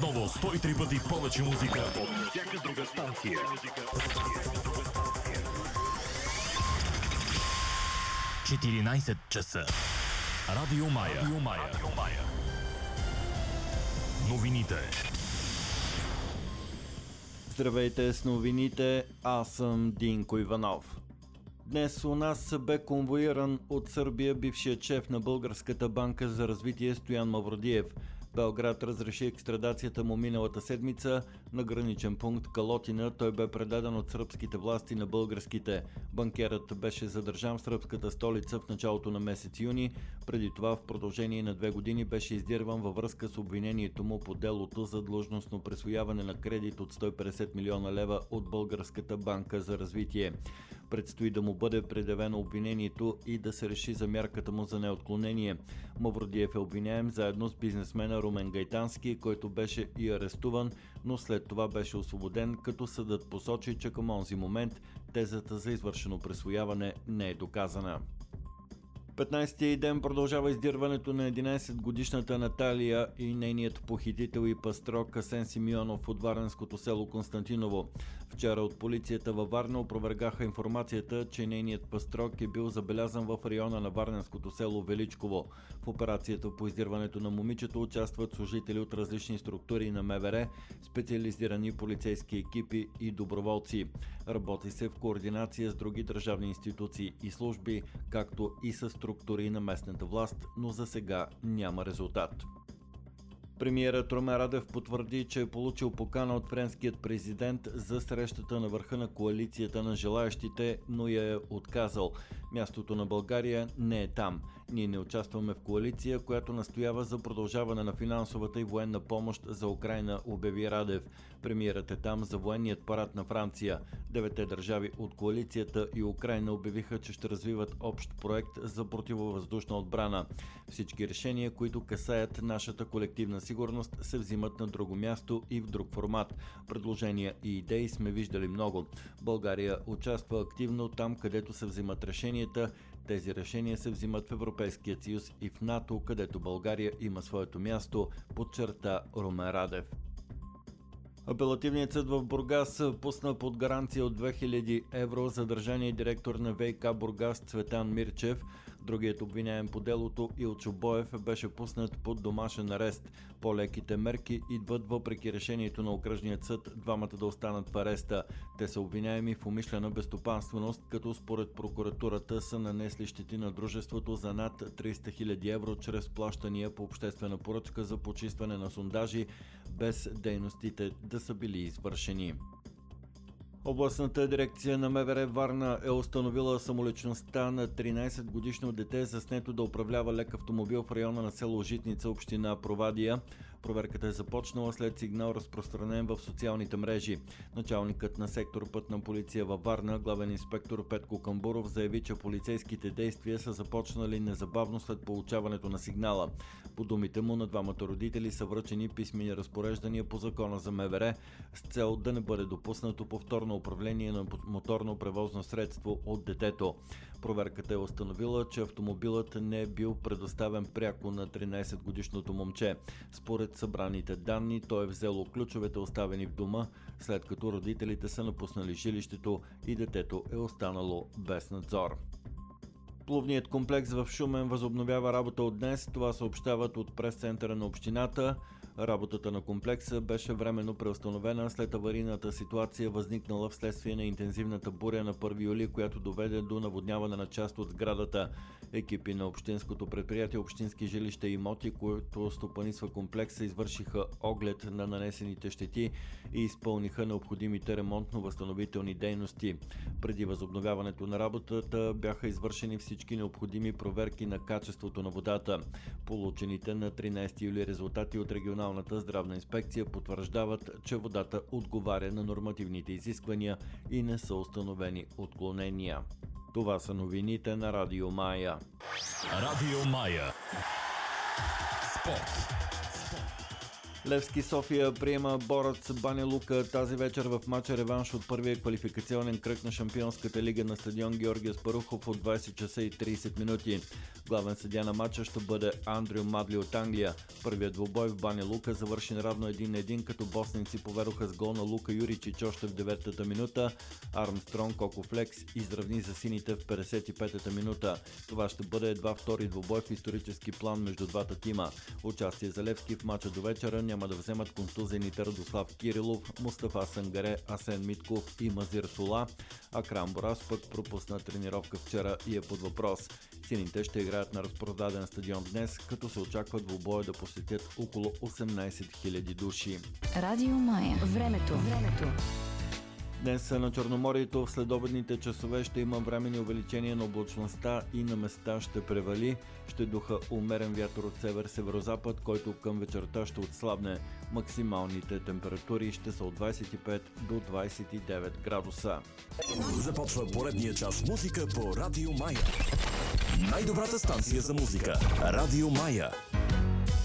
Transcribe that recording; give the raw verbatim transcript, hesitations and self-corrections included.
Отново сто и три пъти повече музика от всяка друга станция. четиринайсет часа. Радио Мая. Радио Мая. Радио Мая. Новините. Здравейте с новините, аз съм Динко Иванов. Днес у нас бе конвоиран от Сърбия бившият шеф на Българската банка за развитие Стоян Мавродиев. Белград разреши екстрадацията му миналата седмица на граничен пункт Калотина. Той бе предаден от сръбските власти на българските. Банкерът беше задържан в сръбската столица в началото на месец юни. Преди това в продължение на две години беше издирван във връзка с обвинението му по делото за длъжностно присвояване на кредит от сто и петдесет милиона лева от Българската банка за развитие. Предстои да му бъде предявено обвинението и да се реши за мярката му за неотклонение. Мавродиев е обвиняем заедно с бизнесмена Румен Гайтански, който беше и арестуван, но след това беше освободен, като съдът посочи, че към онзи момент тезата за извършено присвояване не е доказана. петнайсети ден продължава издирването на единайсетгодишната Наталия и нейният похитител и пастрок Асен Симеонов от варненското село Константиново. Вчера от полицията във Варна опровергаха информацията, че нейният пастрок е бил забелязан в района на варненското село Величково. В операцията по издирването на момичето участват служители от различни структури на МВР, специализирани полицейски екипи и доброволци. Работи се в координация с други държавни институции и служби, както и с структури на местната власт, но за сега няма резултат. Премиерът Румен Радев потвърди, че е получил покана от френският президент за срещата на върха на коалицията на желаящите, но я е отказал. Мястото на България не е там. Ние не участваме в коалиция, която настоява за продължаване на финансовата и военна помощ за Украйна, обяви Радев. Премиерът е там за военният парад на Франция. Девете държави от коалицията и Украйна обявиха, че ще развиват общ проект за противовъздушна отбрана. Всички решения, които касаят нашата колективна сигурност, се взимат на друго място и в друг формат. Предложения и идеи сме виждали много. България участва активно там, където се взимат решенията. Тези решения се взимат в Европейския съюз и в НАТО, където България има своето място, подчерта Румен Радев. Апелативният съд в Бургас пусна под гаранция от две хиляди евро задържания директор на ВиК Бургас Цветан Мирчев. Другият обвиняем по делото Илчо Боев беше пуснат под домашен арест. По-леките мерки идват въпреки решението на окръжният съд двамата да останат в ареста. Те са обвиняеми в умишлена безстопанственост, като според прокуратурата са нанесли щети на дружеството за над триста хиляди евро чрез плащания по обществена поръчка за почистване на сондажи, без дейностите да са били извършени. Областната дирекция на МВР Варна е установила самоличността на тринайсетгодишно дете, заснето да управлява лек автомобил в района на село Житница, община Провадия. Проверката е започнала след сигнал, разпространен в социалните мрежи. Началникът на сектор Пътна полиция във Варна, главен инспектор Петко Камбуров, заяви, че полицейските действия са започнали незабавно след получаването на сигнала. По думите му, на двамата родители са връчени писмени разпореждания по закона за МВР с цел да не бъде допуснато повторно управление на моторно превозно средство от детето. Проверката е установила, че автомобилът не е бил предоставен пряко на тринайсетгодишното момче. Според събраните данни, той е взело ключовете, оставени в дома, след като родителите са напуснали жилището и детето е останало без надзор. Плувният комплекс в Шумен възобновява работа от днес. Това съобщават от прес-центъра на общината. Работата на комплекса беше временно преустановена след аварийната ситуация, възникнала вследствие на интензивната буря на първи юли, която доведе до наводняване на част от сградата. Екипи на общинското предприятие Общински жилища и имоти, които стопанисва комплекса, извършиха оглед на нанесените щети и изпълниха необходимите ремонтно-възстановителни дейности. Преди възобновяването на работата бяха извършени всички необходими проверки на качеството на водата. Получените на тринайсети юли резултати от регионалната здравна инспекция потвърждават, че водата отговаря на нормативните изисквания и не са установени отклонения. Това са новините на Радио Мая. Радио Мая. Спорт. Левски София приема Бороц Баня Лука тази вечер в матча реванш от първия квалификационен кръг на Шампионската лига на стадион Георги Аспарухов от двайсет часа и трийсет минути. Главен съдия на матча ще бъде Андрю Мадли от Англия. Първият двубой в Баня Лука завърши неравно един на един, като босненци поведоха с гол на Лука Юричич още в деветата минута. Армстронг Кокофлекс изравни за сините в петдесет и петата минута. Това ще бъде едва втори двубой в исторически план между двата тима. Участие за Левски в матча до вечера няма да вземат контузените Радослав Кирилов, Мустафа Сангаре, Асен Митков и Мазир Сола, а Крам Борас пък пропусна тренировка вчера и е под въпрос. Сините ще играят на разпродаден стадион днес, като се очаква двубоя да посетят около осемнайсет хиляди души. Радио Мая. Времето. Времето. Днес на Черноморието в следобедните часове ще има временни увеличения на облачността и на места ще превали. Ще духа умерен вятър от север-северозапад, който към вечерта ще отслабне. Максималните температури ще са от двайсет и пет до двайсет и девет градуса. Започва поредния час музика по Радио Мая. Най-добрата станция за музика. Радио Мая.